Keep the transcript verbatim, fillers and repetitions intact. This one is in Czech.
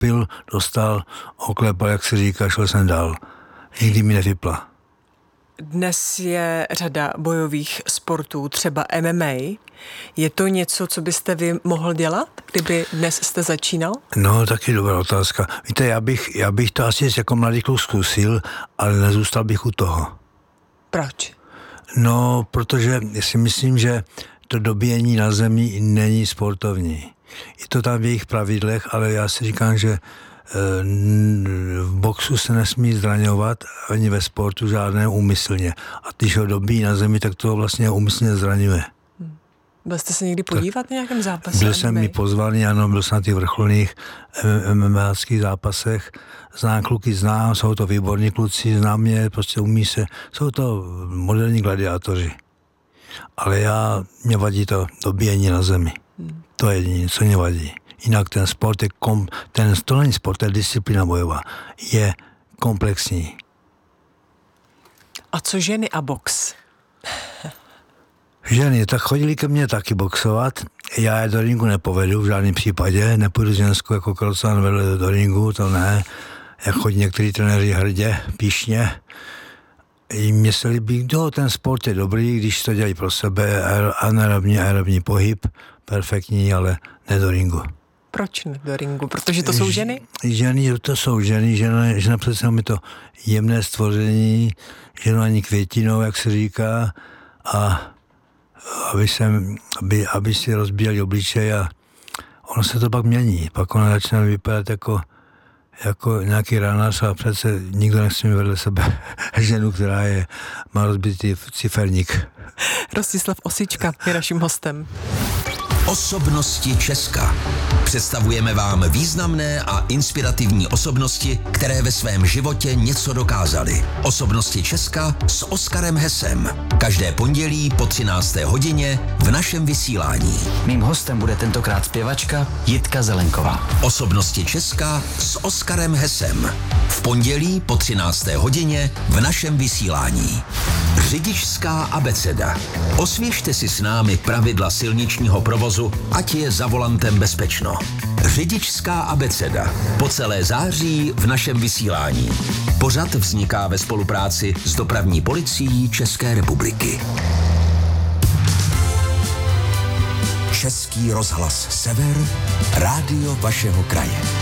uchopil, dostal, oklepal, jak se říká, šel jsem dál. Nikdy mi nevypla. Dnes je řada bojových sportů, třeba M M A. Je to něco, co byste vy mohl dělat, kdyby dnes jste začínal? No, taky dobrá otázka. Víte, já bych, já bych to asi jako mladý kluk zkusil, ale nezůstal bych u toho. Proč? No, protože si myslím, že to dobíjení na zemi není sportovní. Je to tam v jejich pravidlech, ale já si říkám, že v boxu se nesmí zraňovat, ani ve sportu žádné úmyslně. A když ho dobíjí na zemi, tak to vlastně úmyslně zraňuje. Hmm. Byl jste se někdy podívat na nějakém zápase? Byl jsem mi pozvaný, ano, byl jsem na těch vrcholných MMAčských zápasech. Znám kluky, znám, jsou to výborní kluci, znám je, prostě umí se, jsou to moderní gladiátoři. Ale já, mě vadí to dobíjení na zemi. Hmm. To je jediné, co mě vadí. Jinak ten sport je, kom, ten stolní sport, ta disciplína bojová, je komplexní. A co ženy a box? Ženy, tak chodili ke mně taky boxovat. Já je do ringu nepovedu v žádném případě. Nepůjdu ženskou jako Krocan vedle do ringu, to ne. Jak chodí některý trenéři hrdě, píšně. Mně se líbí, kdo ten sport je dobrý, když to dělají pro sebe, anaerobní, aerobní pohyb, perfektní, ale ne do ringu. Proč ne do ringu? Protože to jsou ženy? Ženy, to jsou ženy, žena, žena přece je to jemné stvoření, žena ani květinou, jak se říká, a aby, jsem, aby, aby si rozbíjeli obličej a ono se to pak mění. Pak ona začne vypadat jako, jako nějaký ranář a přece nikdo nechce mít vedle sebe ženu, která je, má rozbitý ciferník. Rostislav Osička je naším hostem. Osobnosti Česka. Představujeme vám významné a inspirativní osobnosti, které ve svém životě něco dokázaly. Osobnosti Česka s Oskarem Hesem. Každé pondělí po třinácté hodině v našem vysílání. Mým hostem bude tentokrát zpěvačka Jitka Zelenková. Osobnosti Česka s Oskarem Hesem. V pondělí po třinácté hodině v našem vysílání. Řidičská abeceda. Osvěžte si s námi pravidla silničního provozu, ať je za volantem bezpečno. Řidičská abeceda. Po celé září v našem vysílání. Pořad vzniká ve spolupráci s Dopravní policií České republiky. Český rozhlas Sever, rádio vašeho kraje.